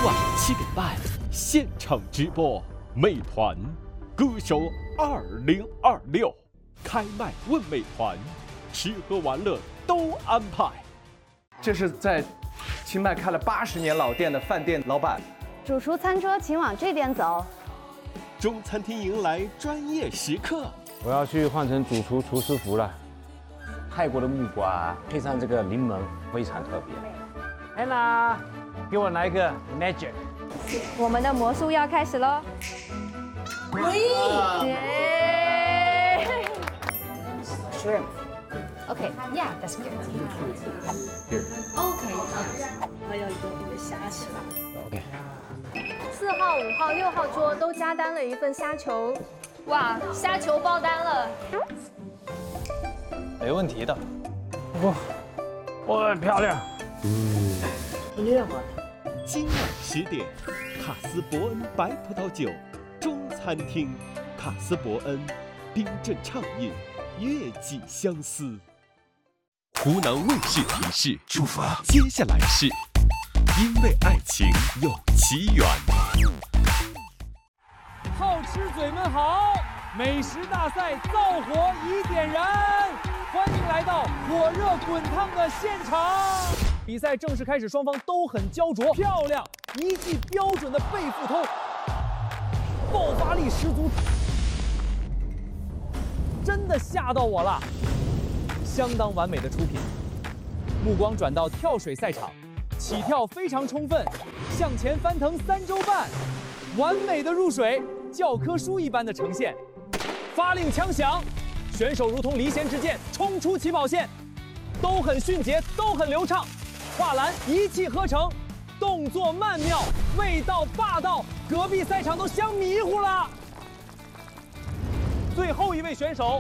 晚7点半现场直播，美团歌手2026开麦问美团，吃喝玩乐都安排。 这是在清迈开了80年老店的饭店老板。 主厨餐桌，请往这边走。 中餐厅迎来专业食客， 我要去换成主厨厨师服了。泰国的木瓜配上这个柠檬，非常特别。安娜，给我来一个 magic。 我们的魔术要开始喽！耶 Shrimp. OK， Yeah, that's good. OK， 还有一个虾球。 OK。 4号、5号、6号桌都加单了一份虾球，哇，虾球爆单了。 没问题的。哇，很漂亮。 今晚10点，卡斯伯恩白葡萄酒中餐厅，卡斯伯恩冰镇畅饮，月季相思。湖南卫视提示：出发，接下来是因为爱情有奇缘。 好吃嘴们好，美食大赛灶火已点燃，欢迎来到火热滚烫的现场。比赛正式开始，双方都很焦灼，漂亮，一记标准的背腹偷，爆发力十足，真的吓到我了，相当完美的出品。目光转到跳水赛场，起跳非常充分，向前翻腾3周半，完美的入水，教科书一般的呈现。发令枪响，选手如同离弦之箭冲出起跑线，都很迅捷，都很流畅。跨栏一气呵成，动作曼妙，味道霸道，隔壁赛场都香迷糊了。最后一位选手，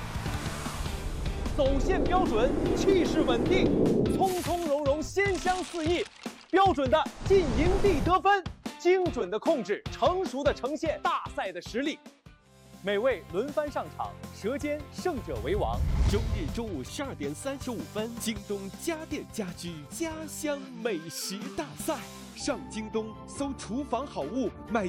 走线标准，气势稳定，从从容容，鲜香四溢，标准的进营地得分，精准的控制，成熟的呈现大赛的实力。每位轮番上场，舌尖胜者为王。 周日中午12点35分，京东家电家居家乡美食大赛，上京东搜厨房好物买。